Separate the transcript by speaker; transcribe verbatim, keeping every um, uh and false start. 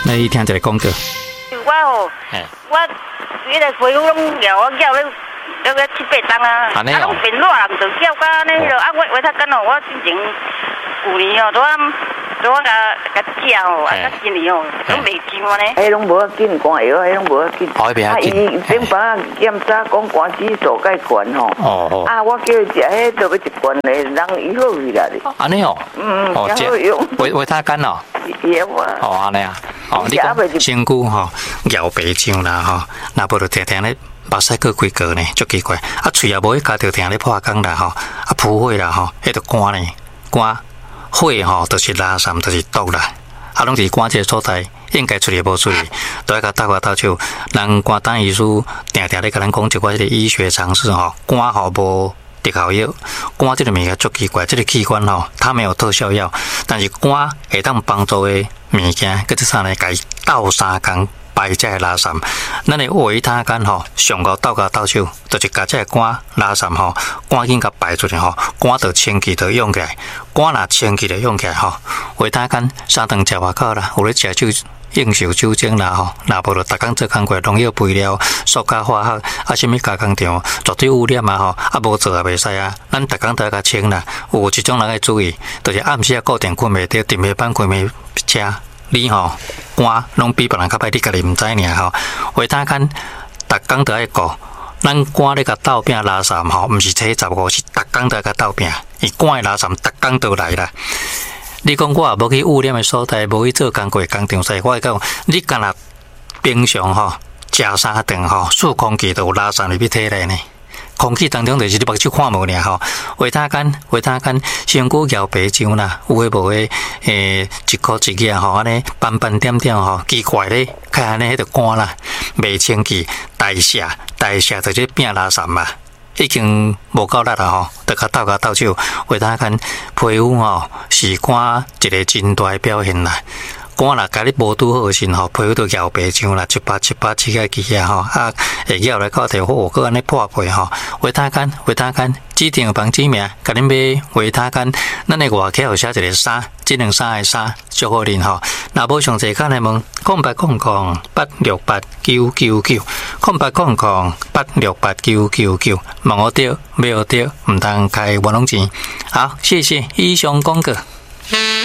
Speaker 1: 来听一个广告。
Speaker 2: 我哦，我迄个皮肤拢咬我咬了，了个七八档啊，啊拢变烂人就咬到安尼咯。啊，我我他讲哦，我之前有年哦，都啊都啊甲甲食哦，啊，甲今年哦，拢袂上安尼。
Speaker 3: 迄拢无要紧，肝药迄拢无要紧。
Speaker 1: 哦，迄边要紧。
Speaker 3: 啊，伊顶帮检查讲肝指数介悬吼。哦哦。啊，我叫伊食迄都要一罐的，人伊好去啦。
Speaker 1: 安尼哦。嗯嗯。哦，这维维他干哦。
Speaker 3: 有啊。
Speaker 1: 哦，安尼啊。哦，你讲身躯吼咬白肿啦吼，若无就天天咧目屎过几个呢，足奇怪。啊，喙也无迄家就听咧破工啦吼，啊扑血啦吼，迄着肝呢，肝血吼就是拉散，就是毒啦。啊，拢是肝这个所在，应该处理无处理，都要甲斗下斗手。人肝胆医师定定咧甲咱讲一寡迄个医学常识吼，肝吼无特效药，肝这个物件足奇怪，这个器官吼，它没有特效药，但是肝会当帮助的物件，佮即啥呢？甲伊斗相共排这拉散。咱的维他肝吼，上高斗甲斗手，就是甲这肝拉散吼，赶紧甲排出去吼，肝就清气就用起来，肝若清气就用起来吼。维他肝三顿食外口啦，有咧食酒。应酬酒精啦吼，若无就逐工做工课，农药肥料、塑胶化学啊，什物加工厂绝对污染啊吼，啊无做也袂使啊。咱逐工都要甲清啦。有一种人要注意，就是暗时啊固定困袂着，电下班困袂车，你吼肝拢比别人较歹，你家己毋知尔吼。维他肝逐工都要顾，咱肝咧甲斗拼拉散吼，毋是初十五，是逐工都要甲斗拼，伊肝的拉散逐工都来啦。你讲我也无去污染的所在，无去做工过工厂使，我会讲你干若平常吼食三顿吼，数空气都有拉散入去体内呢。空气当中就是你目睭看无尔吼。维他肝，维他肝，身躯咬白肿啦，有诶无诶，诶一颗一粒吼，安尼斑斑点点吼，奇怪咧，看安尼迄个肝啦，袂清气，代谢代谢就是变拉散嘛。已经无够力啦吼，得甲斗甲斗手，维他肝皮肤吼是肝一个真大的表现啦。肝若甲你无拄好时吼，皮肤都咬白肿啦，七八七八七个几啊吼，啊会咬来到头火，佮安尼破皮吼。维他肝，维他肝，指定帮指名，甲恁买维他肝，咱的外口有写一个三，智能三的三，祝福恁吼。若无详细看来问，空八空空八六八九九九，空八空空八六八九九九，问我着，买我着，毋通开冤枉钱。好，谢谢以上广告。